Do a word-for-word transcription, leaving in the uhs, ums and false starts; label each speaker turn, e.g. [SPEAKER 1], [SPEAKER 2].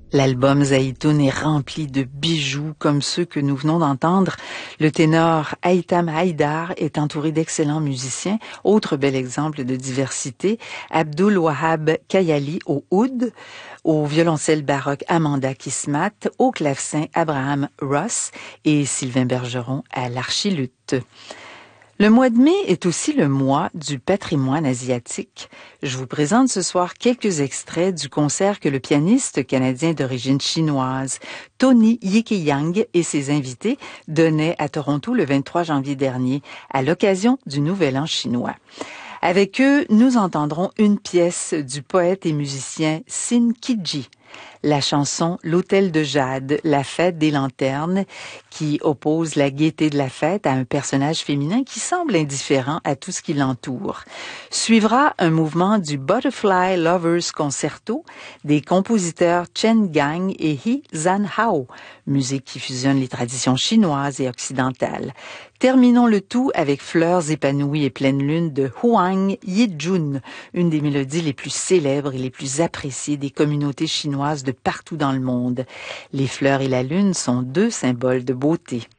[SPEAKER 1] L'album Zaïtoun est rempli de bijoux comme ceux que nous venons d'entendre. Le ténor Haïtam Haïdar est entouré d'excellents musiciens. Autre bel exemple de diversité, Abdul Wahab Kayali au oud, au violoncelle baroque Amanda Kismat, au clavecin Abraham Ross et Sylvain Bergeron à l'archiluth. Le mois de mai est aussi le mois du patrimoine asiatique. Je vous présente ce soir quelques extraits du concert que le pianiste canadien d'origine chinoise Tony Yikiyang et ses invités donnaient à Toronto le vingt-trois janvier dernier à l'occasion du Nouvel An chinois. Avec eux, nous entendrons une pièce du poète et musicien Sin Kiji, la chanson L'Hôtel de Jade, la fête des lanternes, qui oppose la gaieté de la fête à un personnage féminin qui semble indifférent à tout ce qui l'entoure. Suivra un mouvement du Butterfly Lovers Concerto des compositeurs Chen Gang et He Zhan Hao, musique qui fusionne les traditions chinoises et occidentales. Terminons le tout avec Fleurs épanouies et pleine lune de Huang Yijun, une des mélodies les plus célèbres et les plus appréciées des communautés chinoises de partout dans le monde. Les fleurs et la lune sont deux symboles de beauté.